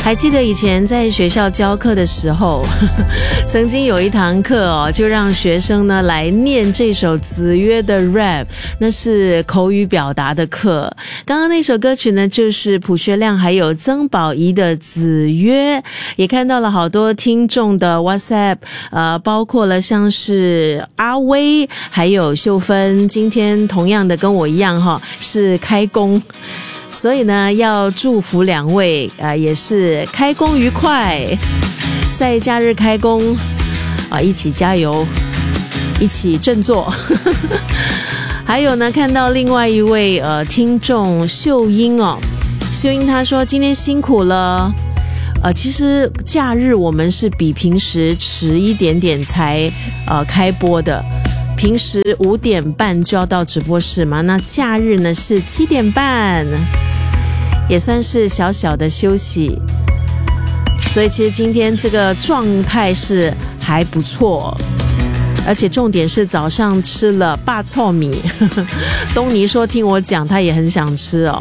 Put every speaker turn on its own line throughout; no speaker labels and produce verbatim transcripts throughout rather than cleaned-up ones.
还记得以前在学校教课的时候，曾经有一堂课哦，就让学生呢来念这首子曰的 rap， 那是口语表达的课。刚刚那首歌曲呢，就是朴学亮还有曾宝仪的子曰，也看到了好多听众的 WhatsApp， 呃，包括了像是阿威还有秀芬，今天同样的跟我一样哈，是开工。所以呢，要祝福两位，呃，也是开工愉快，在假日开工，啊、呃，一起加油，一起振作。还有呢，看到另外一位呃听众秀英哦，秀英她说今天辛苦了，呃，其实假日我们是比平时迟一点点才呃开播的。平时五点半就要到直播室嘛，那假日呢是七点半，也算是小小的休息。所以其实今天这个状态是还不错，而且重点是早上吃了霸臭米。东尼说听我讲，他也很想吃哦。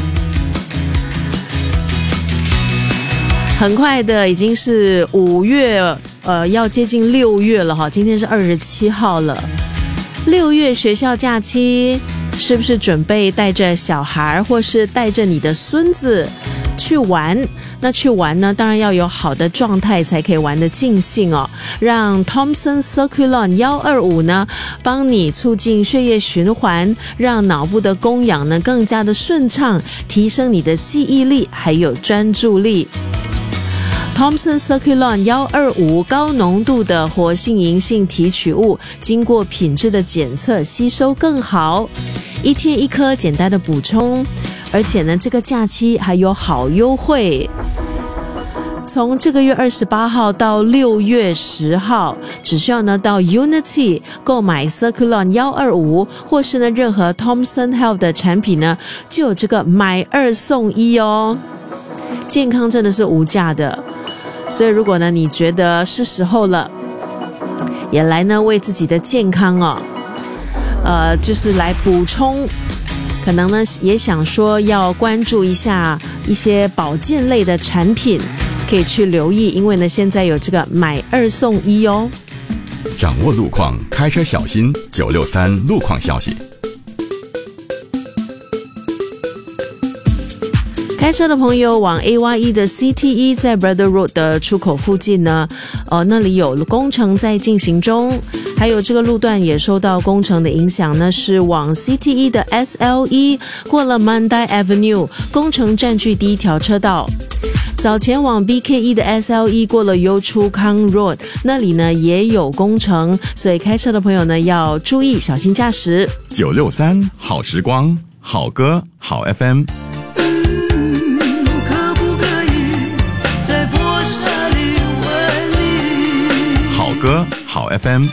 很快的，已经是五月。呃，要接近六月了哈，今天是二十七号了。六月学校假期，是不是准备带着小孩或是带着你的孙子去玩？那去玩呢，当然要有好的状态才可以玩得尽兴哦。让 Thompson Circulon 一二五呢，帮你促进血液循环，让脑部的供氧呢更加的顺畅，提升你的记忆力还有专注力。Thompson Circulon 一二五高浓度的活性银杏提取物，经过品质的检测，吸收更好。一天一颗简单的补充，而且呢，这个假期还有好优惠。从这个月二十八号到六月十号，只需要呢到 Unity 购买 Circulon 一二五，或是呢任何 Thompson Health 的产品呢，就有这个买二送一哦。健康真的是无价的。所以如果呢你觉得是时候了，也来呢为自己的健康哦，呃就是来补充，可能呢也想说要关注一下一些保健类的产品，可以去留意，因为呢现在有这个买二送一哦。
掌握路况，开车小心。九六三路况消息。
开车的朋友往 A Y E 的 C T E 在 Brother Road 的出口附近呢，呃，那里有工程在进行中，还有这个路段也受到工程的影响呢，是往 C T E 的 S L E 过了 Mandai Avenue， 工程占据第一条车道。早前往 B K E 的 S L E 过了 Yio Chu Kang Road， 那里呢也有工程，所以开车的朋友呢要注意小心驾驶。
九六三好时光，好歌好 F M。好歌好 F M。